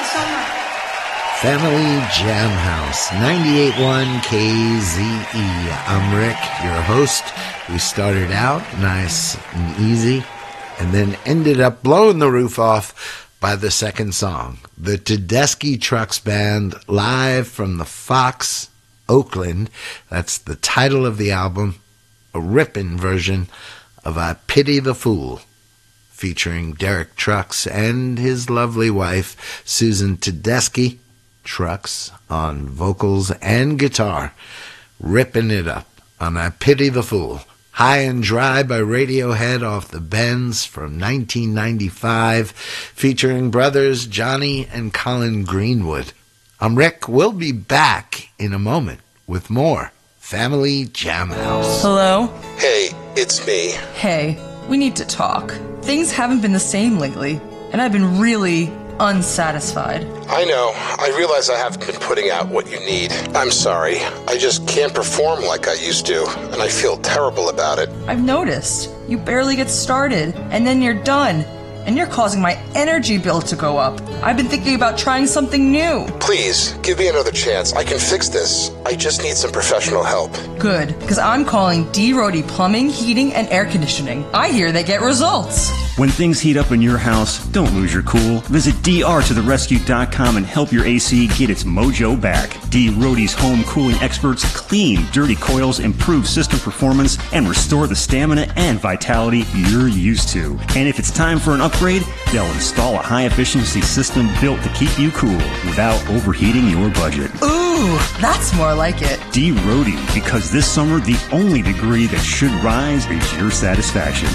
so much. Family Jam House, 98.1 KZE. I'm Rick, your host. We started out nice and easy and then ended up blowing the roof off by the second song. The Tedeschi Trucks Band, live from the Fox, Oakland. That's the title of the album, a ripping version of I Pity the Fool, featuring Derek Trucks and his lovely wife, Susan Tedeschi Trucks, on vocals and guitar, ripping it up on I Pity the Fool. High and Dry by Radiohead off the Bends from 1995, featuring brothers Johnny and Colin Greenwood. I'm Rick. We'll be back in a moment with more Family Jam House. Hello? Hey, it's me. Hey, we need to talk. Things haven't been the same lately, and I've been really unsatisfied. I know. I realize I haven't been putting out what you need. I'm sorry. I just can't perform like I used to, and I feel terrible about it. I've noticed. You barely get started, and then you're done. And you're causing my energy bill to go up. I've been thinking about trying something new. Please, give me another chance. I can fix this. I just need some professional help. Good, because I'm calling D. Rody Plumbing, Heating, and Air Conditioning. I hear they get results. When things heat up in your house, don't lose your cool. Visit drtotherescue.com and help your AC get its mojo back. D. Rody's home cooling experts clean dirty coils, improve system performance, and restore the stamina and vitality you're used to. And if it's time for an upgrade, they'll install a high-efficiency system built to keep you cool without overheating your budget. Ooh, that's more like it. D. Rody, because this summer, the only degree that should rise is your satisfaction.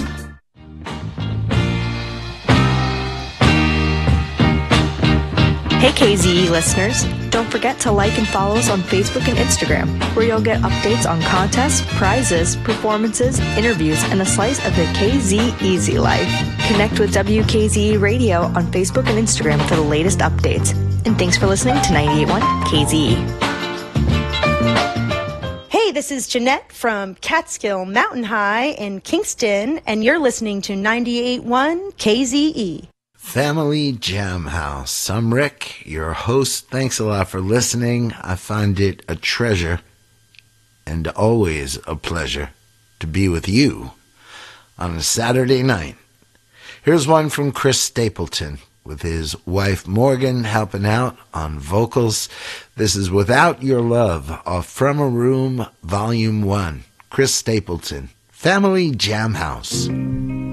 Hey KZE listeners, don't forget to like and follow us on Facebook and Instagram, where you'll get updates on contests, prizes, performances, interviews, and a slice of the KZ Easy life. Connect with WKZE Radio on Facebook and Instagram for the latest updates. And thanks for listening to 98.1 KZE. Hey, this is Jeanette from Catskill Mountain High in Kingston, and you're listening to 98.1 KZE. Family Jam House. I'm Rick, your host. Thanks a lot for listening. I find it a treasure and always a pleasure to be with you on a Saturday night. Here's one from Chris Stapleton with his wife Morgan helping out on vocals. This is Without Your Love off From a Room Volume 1. Chris Stapleton, Family Jam House.